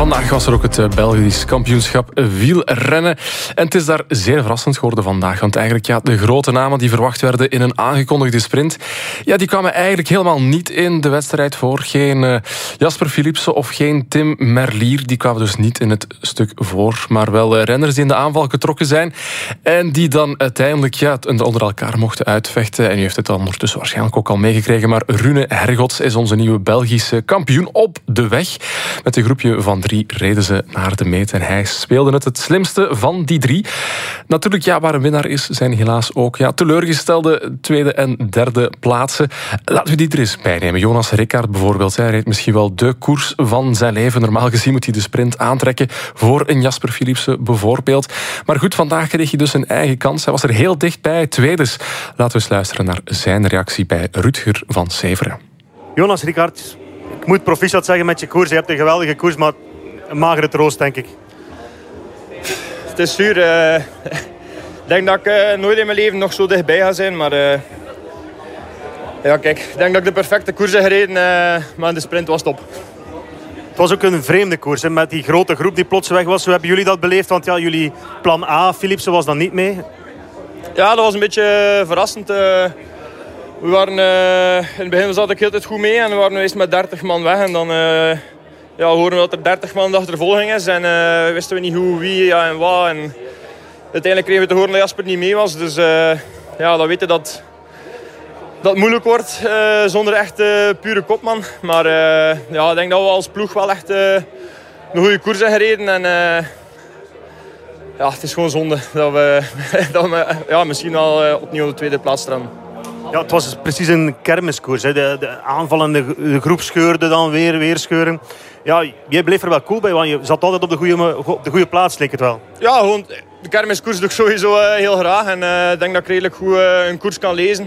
Vandaag was er ook het Belgisch kampioenschap wielrennen. En het is daar zeer verrassend geworden vandaag. Want eigenlijk, de grote namen die verwacht werden in een aangekondigde sprint, die kwamen eigenlijk helemaal niet in de wedstrijd voor. Geen Jasper Philipsen of geen Tim Merlier. Die kwamen dus niet in het stuk voor. Maar wel renners die in de aanval getrokken zijn. En die dan uiteindelijk onder elkaar mochten uitvechten. En u heeft het dan ondertussen waarschijnlijk ook al meegekregen. Maar Rune Hergots is onze nieuwe Belgische kampioen op de weg. Met een groepje van 3 reden ze naar de meet. En hij speelde het slimste van die 3. Natuurlijk, waar een winnaar is, zijn helaas ook teleurgestelde tweede en derde plaatsen. Laten we die er eens bijnemen. Jonas Rickaert bijvoorbeeld. Hij reed misschien wel de koers van zijn leven. Normaal gezien moet hij de sprint aantrekken voor een Jasper Philipsen bijvoorbeeld. Maar goed, vandaag kreeg hij dus een eigen kans. Hij was er heel dichtbij. Tweedes. Laten we eens luisteren naar zijn reactie bij Rutger van Severen. Jonas Rickaert, ik moet proficiat zeggen met je koers. Je hebt een geweldige koers, maar een magere troost, denk ik. Het is zuur. Ik denk dat ik nooit in mijn leven nog zo dichtbij ga zijn. Maar kijk, ik denk dat ik de perfecte koers heb gereden. Maar de sprint was top. Het was ook een vreemde koers, hè, met die grote groep die plots weg was. Hoe hebben jullie dat beleefd? Want jullie plan A, Philipsen, was dan niet mee. Ja, dat was een beetje verrassend. We waren, in het begin zat ik heel tijd goed mee. En we waren nu eens met 30 man weg. En dan hoorden we dat er 30 man de achtervolging is. En wisten we niet hoe, wie en wat. En uiteindelijk kregen we te horen dat Jasper niet mee was. Dus dan weten dat het moeilijk wordt zonder echt pure kopman. Maar ik denk dat we als ploeg wel echt een goede koers hebben gereden. En het is gewoon zonde dat we misschien wel opnieuw op de tweede plaats staan. Ja, het was precies een kermiskoers. Hè. De aanval en de groep scheurde dan weer scheuren. Ja, jij bleef er wel cool bij, want je zat altijd op de goede plaats, leek het wel. Ja, gewoon de kermiskoers doe ik sowieso heel graag. En ik denk dat ik redelijk goed een koers kan lezen.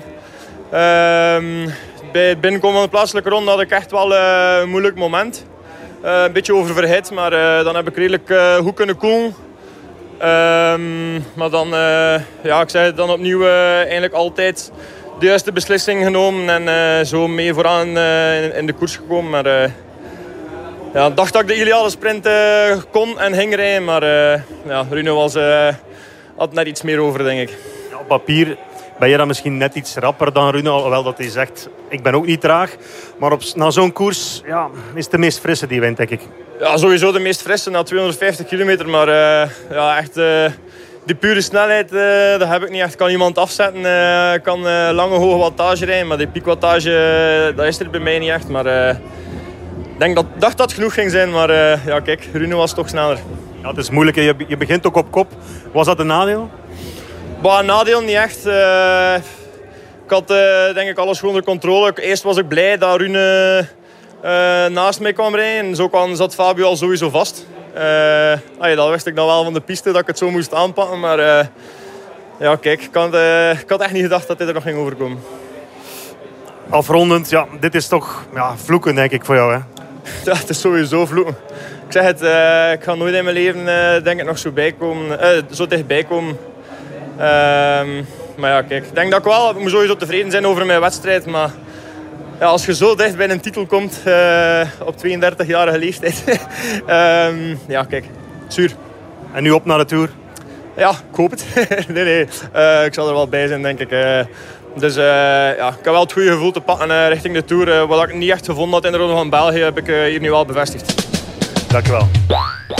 Bij het binnenkomen van de plaatselijke ronde had ik echt wel een moeilijk moment. Een beetje oververhit, maar dan heb ik redelijk goed kunnen koelen. Maar dan, ik zeg het dan opnieuw, eigenlijk altijd de juiste beslissing genomen en zo mee vooraan in de koers gekomen. Maar ik dacht dat ik de ideale sprint kon en ging rijden, maar Rune had net iets meer over, denk ik. Ja, op papier ben je dan misschien net iets rapper dan Rune, alhoewel dat hij zegt, ik ben ook niet traag. Maar na zo'n koers is het de meest frisse die wint, denk ik. Ja, sowieso de meest frisse na 250 kilometer, maar echt die pure snelheid, dat heb ik niet echt. Kan iemand afzetten, kan lange hoge wattage rijden, maar die piekwattage, dat is er bij mij niet echt. Maar ik dacht dat het genoeg ging zijn, maar kijk, Rune was toch sneller. Ja, het is moeilijk, je begint ook op kop. Was dat een nadeel? Nadeel niet echt. Ik had denk ik alles goed onder controle. Eerst was ik blij dat Rune naast mij kwam rijden. En zo zat Fabio al sowieso vast. Dat wist ik dan wel van de piste, dat ik het zo moest aanpakken. Maar kijk, ik had echt niet gedacht dat dit er nog ging overkomen. Afrondend, dit is toch vloeken, denk ik, voor jou, hè? Ja, het is sowieso vloeken. Ik zeg het, ik ga nooit in mijn leven denk ik nog zo dichtbij komen. Maar kijk, ik denk dat ik moet sowieso tevreden zijn over mijn wedstrijd. Maar als je zo dicht bij een titel komt op 32-jarige leeftijd. Kijk, zuur. En nu op naar de Tour? Ja, ik hoop het. nee. Ik zal er wel bij zijn, denk ik. Dus ik heb wel het goede gevoel te pakken richting de Tour. Wat ik niet echt gevonden had in de Ronde van België, heb ik hier nu wel bevestigd. Dank je wel.